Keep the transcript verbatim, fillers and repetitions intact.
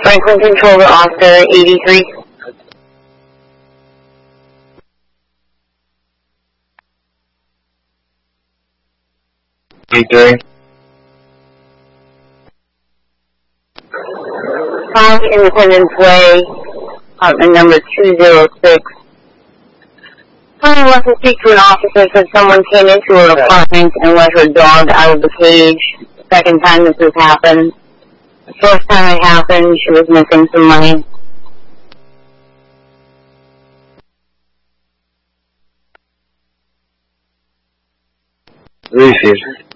Franklin Controller Oscar eighty-three. eighty-three. five Independence Way, apartment number two oh six. Someone wants to speak to an officer said someone came into her apartment and let her dog out of the cage. The second time this has happened. The first time it happened, she was missing some money. Received.